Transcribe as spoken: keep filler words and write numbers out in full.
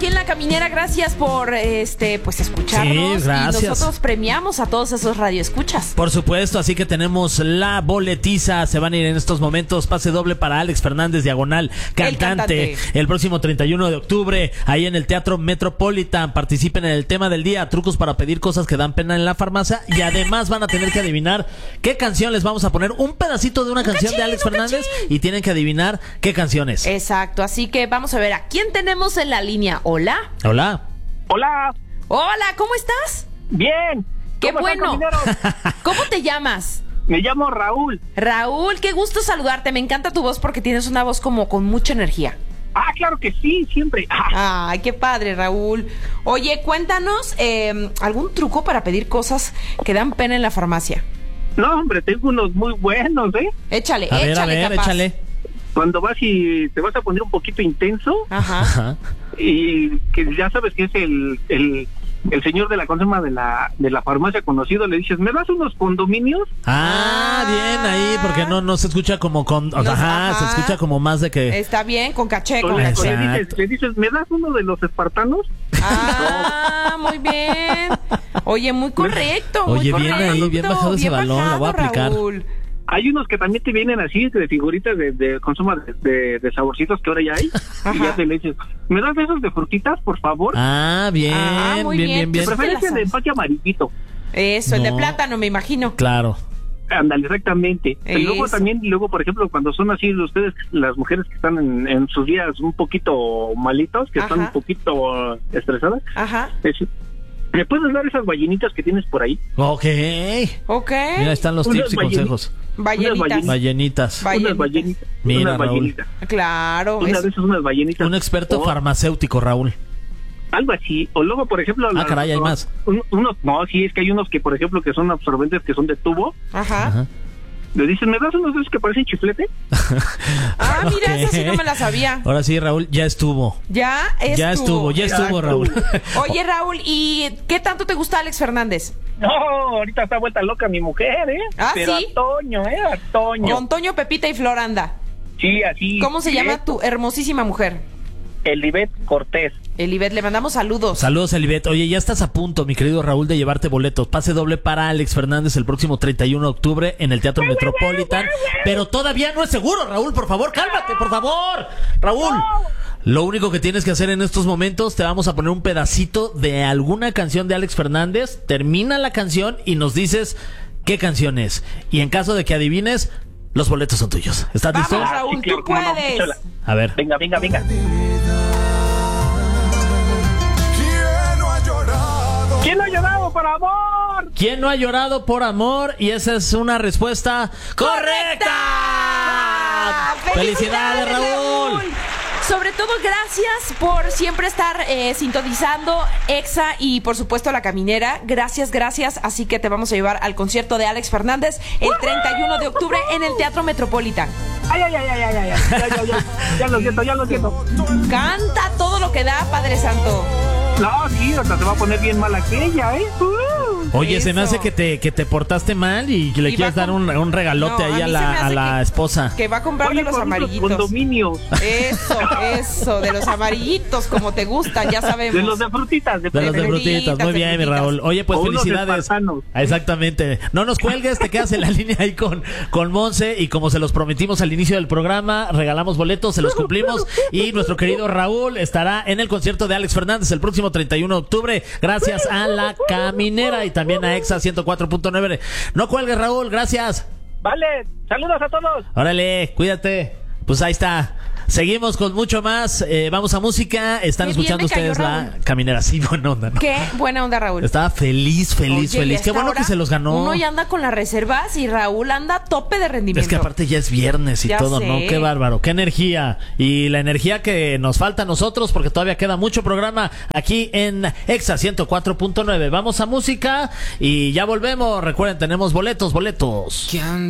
aquí en La Caminera. Gracias por este pues escucharnos. Sí, gracias. Y nosotros premiamos a todos esos radioescuchas. Por supuesto, así que tenemos la boletiza. Se van a ir en estos momentos. Pase doble para Alex Fernández, diagonal cantante. El, cantante. El próximo treinta y uno de octubre, ahí en el Teatro Metropolitan. Participen en el tema del día, trucos para pedir cosas que dan pena en la farmacia. Y además van a tener que adivinar qué canción les vamos a poner. Un pedacito de una un canción cachín, de Alex Fernández. Cachín. Y tienen que adivinar qué canción es. Exacto, así que vamos a ver a quién tenemos en la línea. Hola. Hola. Hola. Hola, ¿cómo estás? Bien. Qué bueno. ¿Cómo te llamas? Me llamo Raúl. Raúl, qué gusto saludarte. Me encanta tu voz porque tienes una voz como con mucha energía. Ah, claro que sí, siempre. Ah. Ay, qué padre, Raúl. Oye, cuéntanos eh, algún truco para pedir cosas que dan pena en la farmacia. No, hombre, tengo unos muy buenos, ¿eh? Échale, a échale, ver, a ver, capaz. échale. Cuando vas y te vas a poner un poquito intenso. Ajá. Ajá. Y que ya sabes que es el, el, el señor de la consuma de la, de la farmacia conocido, le dices, ¿me das unos condominios? Ah, bien ahí, porque no, no se escucha como con... Nos, ajá, ajá, se escucha como más de que... Está bien, con caché, con O le, caché. o le dices, le dices, ¿me das uno de los espartanos? Ah, muy bien. Oye, muy correcto. Muy Oye, bien correcto. ahí, bien bajado ese balón, bajado, lo voy a aplicar. Raúl. Hay unos que también te vienen así, de figuritas de, de consumo de, de, de saborcitos que ahora ya hay. Ajá. Y ya te le dices, ¿me das de esos de frutitas, por favor? Ah, bien, Ah, muy bien, bien. bien, bien. De preferencia de empaque amarillito. Eso, el de No. plátano, me imagino. Claro. Ándale, exactamente. Y luego Eso. también, luego por ejemplo, cuando son así ustedes, las mujeres que están en, en sus días un poquito malitos, que Ajá. están un poquito estresadas, Ajá. es, ¿me puedes dar esas ballenitas que tienes por ahí? Ok. Ok. Mira, ahí están los Unas tips y balleni- consejos. Ballenitas. unas Ballenitas. Ballenitas. Unas ballenitas. Mira, unas Raúl. ballenitas. Claro. Una es- de esas, unas ballenitas. Un experto O farmacéutico, Raúl. algo así. O luego, por ejemplo... Ah, la- caray, hay no, más. un- unos, no, sí, es que hay unos que, por ejemplo, que son absorbentes, que son de tubo. Ajá. Ajá. Le dicen, ¿me das unos de esos que parecen chiflete? Ah, mira, esa sí Ok. no me la sabía. Ahora sí, Raúl, ya estuvo. Ya estuvo. Ya estuvo, ya estuvo, Exacto. Raúl. Oye, Raúl, ¿y qué tanto te gusta Alex Fernández? No, ahorita está vuelta loca mi mujer, ¿eh? Ah, Pero ¿sí? a Toño, ¿eh? A Toño. Con Toño, Pepita y Floranda. Sí, así. ¿Cómo se llama directo. tu hermosísima mujer? Elibet Cortés. Elibet, le mandamos saludos. Saludos, Elibet. Oye, ya estás a punto, mi querido Raúl, de llevarte boletos. Pase doble para Alex Fernández el próximo treinta y uno de octubre en el Teatro Metropolitan. Pero todavía no es seguro, Raúl, por favor, cálmate, por favor. Raúl, lo único que tienes que hacer en estos momentos, te vamos a poner un pedacito de alguna canción de Alex Fernández. Termina la canción y nos dices qué canción es. Y en caso de que adivines, los boletos son tuyos. ¿Estás Vamos, listo? Raúl, Sí, claro, tú cómo no, puedes. échala. A ver. Venga, venga, venga. ¿Quién no ha llorado por amor? ¿Quién no ha llorado por amor? Y esa es una respuesta correcta. ¡Felicidades, Raúl! Sobre todo, gracias por siempre estar eh, sintonizando Exa y, por supuesto, La Caminera. Gracias, gracias. Así que te vamos a llevar al concierto de Alex Fernández el treinta y uno de octubre en el Teatro Metropolitan. Ay, ay, ay, ay, ay, ay, ay. Ya, ya, ya. Ya lo siento, ya lo siento. Canta todo lo que da, Padre Santo. No, sí, hasta se va a poner bien mal aquella, ¿eh? Uh. Oye, se me Eso. hace que te, que te portaste mal y que le Y quieres va dar con- un, un regalote No, ahí a a, mí se me la, a hace la que- esposa. Que va a comprar de Oye, los por unos amarillitos. condominios. Eso, eso, de los amarillitos, como te gustan, ya sabemos. De los de frutitas. De, De los de frutitas, frutitas, muy de bien, mi frutitas. Raúl. Oye, pues O unos felicidades. espartanos. Exactamente. No nos cuelgues, te quedas en la línea ahí con, con Monse. Y como se los prometimos al inicio del programa, regalamos boletos, se los cumplimos. Y nuestro querido Raúl estará en el concierto de Alex Fernández el próximo treinta y uno de octubre, gracias a La Caminera y también a Exa ciento cuatro punto nueve. No cuelgues, Raúl, gracias. Vale, saludos a todos. Órale, cuídate. Pues ahí está. Seguimos con mucho más. Eh, vamos a música. Están Qué escuchando bien me cayó, ustedes La Raúl. Caminera. Sí, buena onda, ¿no? Qué buena onda, Raúl. Estaba feliz, feliz, Oye, y feliz. hasta Qué bueno ahora que se los ganó. Uno ya anda con las reservas y Raúl anda a tope de rendimiento. Es que aparte ya es viernes y Ya todo, sé. ¿no? Qué bárbaro, qué energía. Y la energía que nos falta a nosotros, porque todavía queda mucho programa aquí en Exa ciento cuatro punto nueve. Vamos a música y ya volvemos. Recuerden, tenemos boletos, boletos. ¿Quién